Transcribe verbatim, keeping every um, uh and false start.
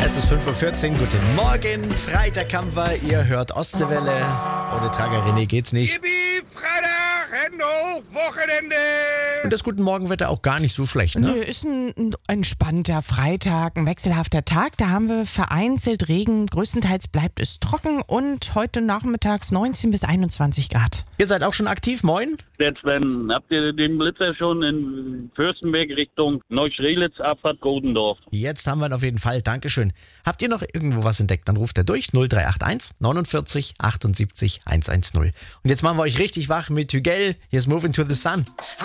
Es ist fünf Uhr vierzehn, guten Morgen, Freitag haben wir, ihr hört Ostseewelle. Ohne Trager René geht's nicht. Yippie, Freitag, Hände hoch, Wochenende! Und das Guten Morgen-Wetter auch gar nicht so schlecht, ne? Nö, ist ein, ein entspannter Freitag, ein wechselhafter Tag. Da haben wir vereinzelt Regen. Größtenteils bleibt es trocken und heute nachmittags neunzehn bis einundzwanzig Grad. Ihr seid auch schon aktiv, moin? Jetzt, wenn, habt ihr den Blitzer schon in Fürstenberg Richtung Neustrelitz, Abfahrt Godendorf? Jetzt haben wir ihn auf jeden Fall, Dankeschön. Habt ihr noch irgendwo was entdeckt, dann ruft er durch null drei acht eins neunundvierzig achtundsiebzig hundertzehn. Und jetzt machen wir euch richtig wach mit Hügel. Hier ist Moving to the Sun.